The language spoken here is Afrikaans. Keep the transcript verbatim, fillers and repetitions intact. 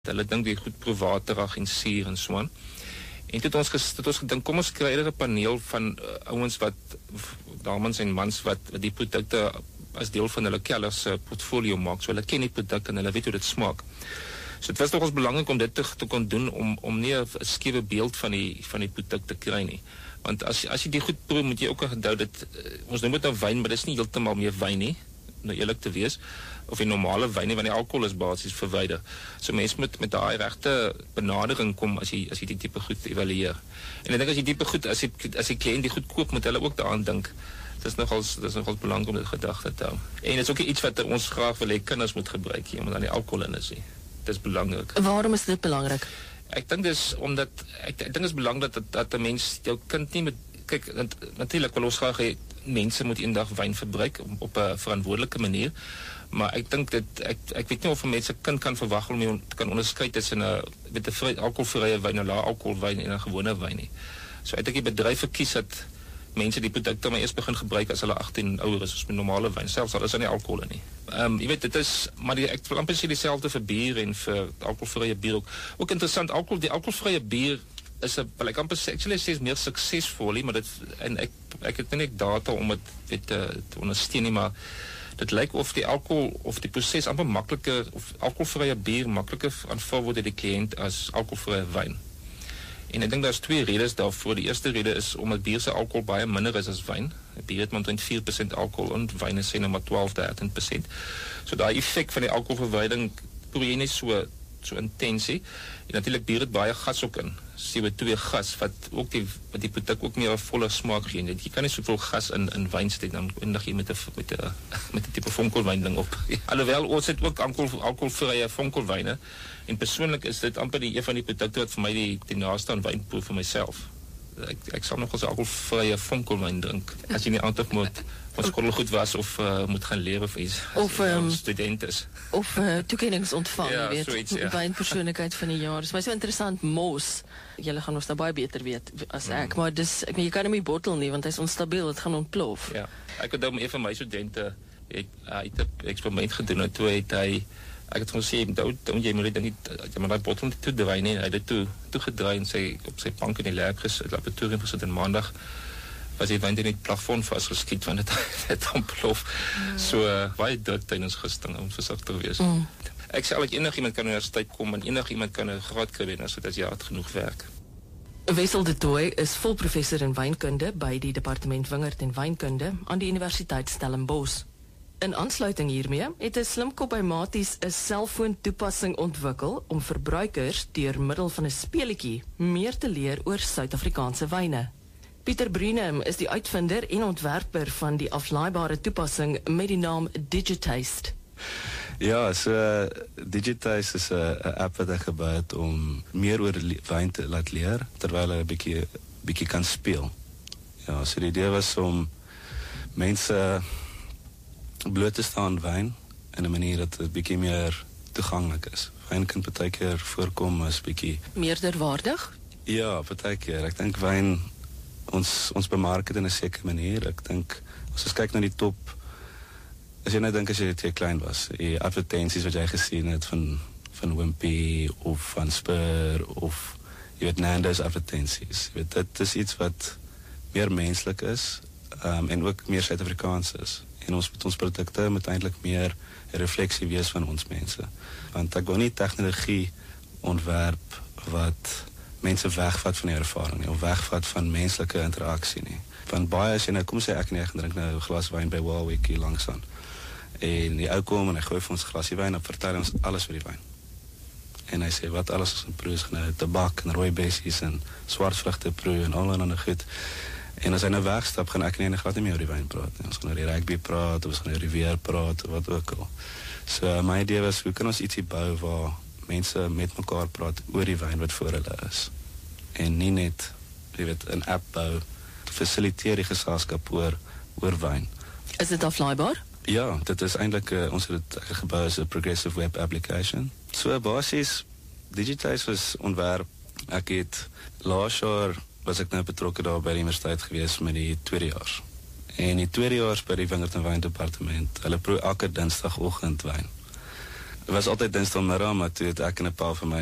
Hulle dink die goed proef waterig en suur en so aan. En toe het ons, ges, het ons gedink, kom ons kry eerder 'n paneel van uh, ouens wat, dames en mans wat, wat die produkte as deel van hulle kellers uh, portfolio maak, so hulle ken die produk en hulle weet hoe dit smaak. So dit was nogals belangrik om dit te, te kon doen, om, om nie 'n skewe beeld van die, van die produk te kry nie. Want as, as jy die goed proef, moet jy ook onthou dat, uh, ons noem dit nou wyn, maar dit is nie heeltemal meer wyn nie, nou eerlik te wees, of die normale wyn nie, want die alkohol is basies verwyder. So mense moet met daai regte benadering kom as jy as jy die tipe goed evalueer. En ek dink as jy tipe goed as jy as jy kliënt die goed koop, moet hulle ook daaraan dink. Dit is nogals dit is nogals belangrik om dit gedagte te hou. En dit is ook iets wat ons graag wil hê kinders moet gebruik hier, omdat die alkohol in is. Dit is belangrik. Waarom is dit belangrik? Ek dink dis omdat ek, ek dink is belangrik dat dat 'n mens jou kind nie met kyk natuurlik wil ons graag hê mense moet eendag wyn verbruik op, op 'n verantwoordelike manier. Maar ek dink dit ek ek weet nie of 'n mens 'n kind kan verwag om jy kan onderskei tussen 'n met 'n vry alkoholvrye wyn en 'n lae alkoholwyn en 'n gewone wyn nie. So ek dink die bedryf verkies dat mense die produkte maar eers begin gebruik as hulle agttien ouer is, as met normale wyn, selfs al is daar nie alkohol in nie. Ehm um, jy weet dit is maar die, ek wil amper sê dieselfde vir bier en vir alkoholvrye bier ook. Ook interessant, alkohol die alkoholvrye bier is 'n wel ek amper sê actually is meer suksesvol, maar dit en ek ek het nie data om dit weet te, te ondersteun nie, maar dit lyk of die alkohol of die proses amper makliker of alkoholvrye bier makliker aanvaar word deur die kliënt as alkoholvrye wyn. En ek dink daar's twee redes daarvoor. Die eerste rede is omdat bier se alkohol baie minder is as wyn. Bier het maar omtrent vier persent alkohol en wyn is sê nou maar twaalf tot dertien persent. So daai effek van die alkoholverwyding probeer jy nie so so intensie. En natuurlik bier het baie gas ook in. C O twee gas wat ook die wat die produk ook meer 'n volle smaak gee. Jy kan nie soveel gas in in wyn sit dan eindig jy met 'n met 'n met 'n tipe vonkelwyn ding op. Alhoewel ons het ook alkohol alkoholvrye vonkelwyne en persoonlik is dit amper die een van die produkte wat vir my die die naaste aan wyn proef vir myself. Ek ek sal nog 'n alkoholvrye vonkelwyn drink as jy nie aandag moet wat skool goed was of uh, moet gaan leer of iets of um, student is of uh, toekennings ontvang, ja, weet zoiets, ja. Wynpersoonlikheid van die jaar. Dis my so interessant. Mos, julle gaan ons nou baie beter weet as ek, mm. maar dis ek, jy kan hom nie bottel nie want hy's onstabiel, dit gaan ontplof. Ja, ek het dan een van my studente het hy het 'n eksperiment gedoen en toe het hy ek het gesê dan dan jy moet dit nie jy moet daai bottel nie toe draai nie. Hy het dit toe toe gedraai en sy op sy bank in die lab gesit, laboratorium gesit en maandag was hy wyn in die plafon vasgeskiet want dit het ontplof. Mm. So uh, baie druk tydens gister om versigtig te wees. Mm. Ek sê al ek enigiemand kan na universiteit kom en enigiemand kan 'n graad kry en sodat jy het genoeg werk. Wessel de Tooy is volprofessor in wynkunde by die departement wingerd en wynkunde aan die Universiteit Stellenbosch. In aansluiting hiermee het 'n slimkop by Maties 'n selfoon-toepassing ontwikkel om verbruikers deur middel van 'n speletjie meer te leer oor Suid-Afrikaanse wyne. Pieter Bruinem is die uitvinder en ontwerper van die aflaaibare toepassing met die naam Digitaste. Ja, so Digitaste is 'n app wat ek gebou het om meer oor wyn te laat leer terwyl hy 'n bietjie bietjie kan speel. Ja, so die idee was om mense bloot te staan wyn in 'n manier dat dit bietjie meer toeganklik is. Wyn kan partykeer voorkom as bietjie meerderwaardig? Ja, partykeer. Ek dink wyn ons ons bemark dit in 'n sekere manier. Ek dink as ons kyk na die top, as jy nou dink as jy te klein was, die advertensies wat jy gesien het van van Wimpy of van Spur of jy weet Nando's advertensies. Jy weet dit is iets wat meer menslik is um, en ook meer Suid-Afrikaans is. En ons met ons produkte moet eintlik meer 'n refleksie wees van ons mense. Want ek wil nie tegnologie ontwerp wat mense wegvat van die ervaring nie, of wegvat van menslike interaksie nie. Want baie as jy nou, kom sê ek nie, ek drink nou 'n glas wyn by Warwick hier langs aan. En die ou kom en hy gooi vir ons 'n glasie wyn en vertel ons alles oor die wyn. En hy sê wat alles ons proe is nou tabak en rooi bessies en swartvrugte proe en al en ander goed. En as hy nou wegstap, gaan ek nie en glad nie meer oor die wyn praat nie. Ons gaan oor die rugby praat, of ons gaan oor die weer praat, of wat ook al. So my idee was, hoe kan ons ietsie bou waar mense met mekaar praat oor die wyn wat voor hulle is. En nie net, jy weet, 'n app bou, fasiliteer die geselskap oor, oor wyn. Is dit aflaaibaar? Ja, dit is eintlik, uh, ons het dit gebou as 'n progressive web application. So basies, Digitaste was ontwerp. Ek het laas jaar was ek nou betrokke daar by die universiteit gewees met die tweedejaars. En die tweedejaars by die wingerd en wyn departement, hulle proe elke dinsdagoggend wyn. Het was altijd dinsdagmiddag, maar toe het ek en 'n pa van my